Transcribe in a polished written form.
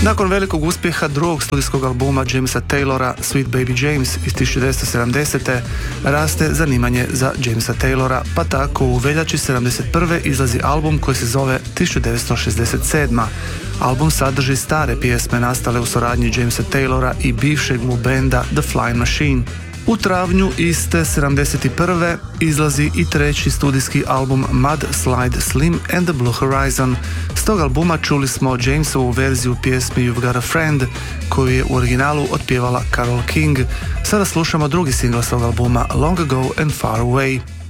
Nakon velikog uspjeha drugog studijskog albuma Jamesa Taylora Sweet Baby James iz 1970. raste zanimanje za Jamesa Taylora, pa tako u veljači 1971. izlazi album koji se zove 1967. Album sadrži stare pjesme nastale u suradnji Jamesa Taylora i bivšeg mu benda The Flying Machine. U travnju iste 1971. izlazi i treći studijski album Mud Slide Slim and the Blue Horizon. S tog albuma čuli smo Jamesovu verziju pjesmi You've Got a Friend, koju je u originalu otpjevala Carole King. Sada slušamo drugi singl s tog albuma Long Ago and Far Away.